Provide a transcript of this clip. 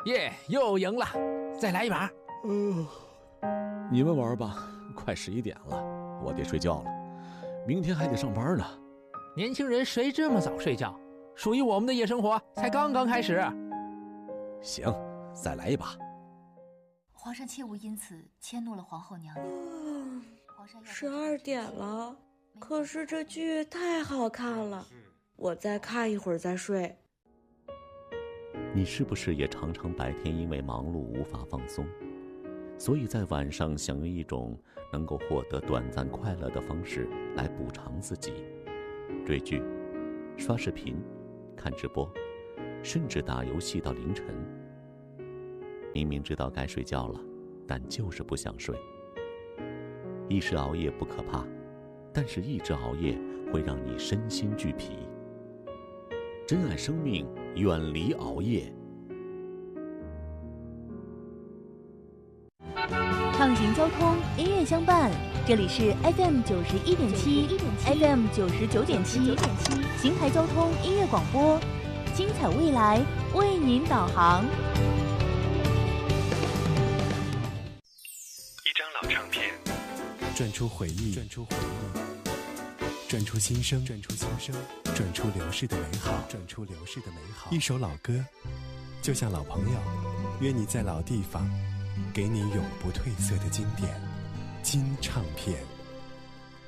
耶，又赢了，再来一把。 你们玩吧，快11点了，我得睡觉了，明天还得上班呢。 年轻人谁这么早睡觉？属于我们的夜生活才刚刚开始。 行，再来一把。 皇上切勿因此迁怒了皇后娘娘。 12点了，可是这剧太好看了，我再看一会儿再睡。 你是不是也常常白天因为忙碌无法放松，所以在晚上想用一种能够获得短暂快乐的方式来补偿自己？追剧、刷视频、看直播，甚至打游戏到凌晨。明明知道该睡觉了，但就是不想睡。一时熬夜不可怕，但是一直熬夜会让你身心俱疲。珍爱生命，远离熬夜。 畅行交通，音乐相伴。这里是 FM 91.7 FM 99.7邢台交通音乐广播，精彩未来为您导航。 一张老唱片， 转出回忆，转出心声，转出流逝的美好，一首老歌，就像老朋友，约你在老地方，给你永不褪色的经典金唱片。